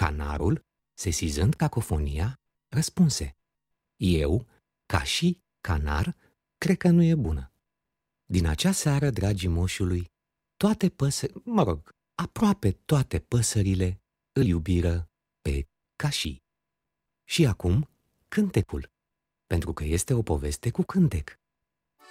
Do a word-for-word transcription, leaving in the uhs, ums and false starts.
Canarul, sesizând cacofonia, răspunse: eu, ca și canar, cred că nu e bună. Din acea seară, dragii moșului, toate păsările, mă rog, aproape toate păsările îl iubiră pe Cași. Și acum, cântecul, pentru că este o poveste cu cântec.